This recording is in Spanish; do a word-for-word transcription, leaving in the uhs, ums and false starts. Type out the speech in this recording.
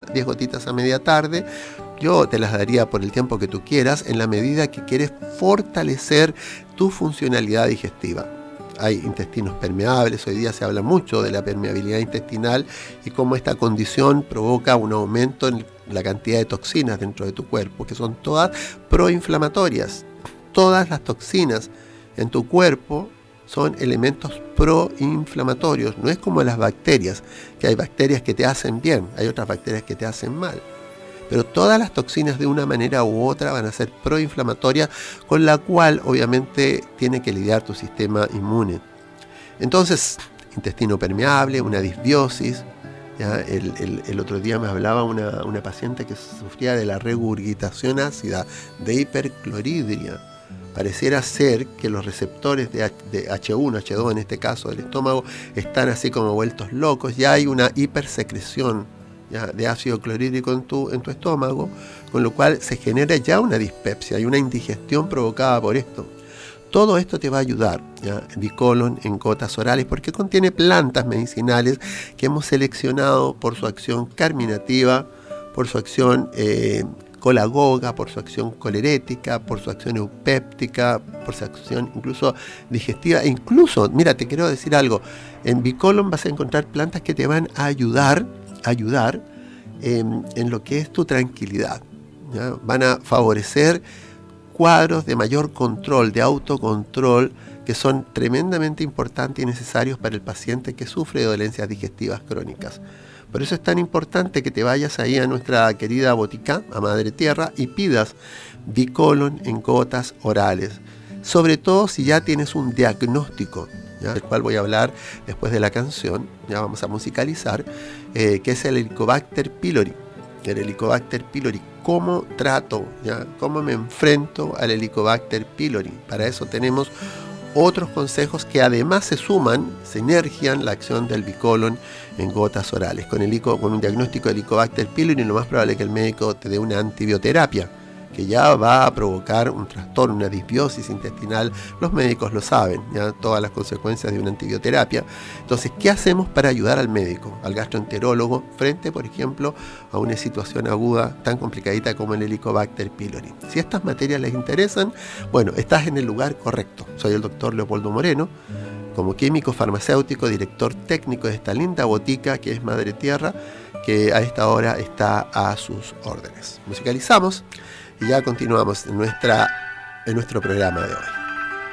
diez gotitas a media tarde. Yo te las daría por el tiempo que tú quieras, en la medida que quieres fortalecer tu funcionalidad digestiva. Hay intestinos permeables, hoy día se habla mucho de la permeabilidad intestinal y cómo esta condición provoca un aumento en la cantidad de toxinas dentro de tu cuerpo, que son todas proinflamatorias. Todas las toxinas en tu cuerpo son elementos proinflamatorios. No es como las bacterias, que hay bacterias que te hacen bien, hay otras bacterias que te hacen mal. Pero todas las toxinas de una manera u otra van a ser proinflamatorias, con la cual obviamente tiene que lidiar tu sistema inmune. Entonces, intestino permeable, una disbiosis. ¿Ya? El, el, el otro día me hablaba una, una paciente que sufría de la regurgitación ácida, de hipercloridria. Pareciera ser que los receptores de, H, de hache uno, hache dos en este caso del estómago, están así como vueltos locos. Ya hay una hipersecreción, ¿ya?, de ácido clorhídrico en tu, en tu estómago, con lo cual se genera ya una dispepsia, hay una indigestión provocada por esto. Todo esto te va a ayudar, ¿ya? Bicolon en gotas orales, porque contiene plantas medicinales que hemos seleccionado por su acción carminativa, por su acción eh, colagoga, por su acción colerética, por su acción eupéptica, por su acción incluso digestiva. E incluso, mira, te quiero decir algo, en Bicolon vas a encontrar plantas que te van a ayudar, ayudar eh, en lo que es tu tranquilidad, ¿ya? Van a favorecer cuadros de mayor control, de autocontrol, que son tremendamente importantes y necesarios para el paciente que sufre de dolencias digestivas crónicas. Por eso es tan importante que te vayas ahí a nuestra querida botica, a Madre Tierra, y pidas Bicolon en gotas orales. Sobre todo si ya tienes un diagnóstico, ¿ya?, del cual voy a hablar después de la canción, ya vamos a musicalizar, eh, que es el Helicobacter pylori. El Helicobacter pylori, ¿cómo trato? ¿Ya? ¿Cómo me enfrento al Helicobacter pylori? Para eso tenemos otros consejos que además se suman, sinergian la acción del Bicolon en gotas orales. Con, el, con un diagnóstico de Helicobacter pylori, lo más probable es que el médico te dé una antibioterapia, que ya va a provocar un trastorno, una disbiosis intestinal. Los médicos lo saben, ya todas las consecuencias de una antibioterapia. Entonces, ¿qué hacemos para ayudar al médico, al gastroenterólogo, frente, por ejemplo, a una situación aguda tan complicadita como el Helicobacter pylori? Si estas materias les interesan, bueno, estás en el lugar correcto. Soy el doctor Leopoldo Moreno, como químico farmacéutico, director técnico de esta linda botica que es Madre Tierra, que a esta hora está a sus órdenes. Musicalizamos y ya continuamos en, nuestra, en nuestro programa de hoy.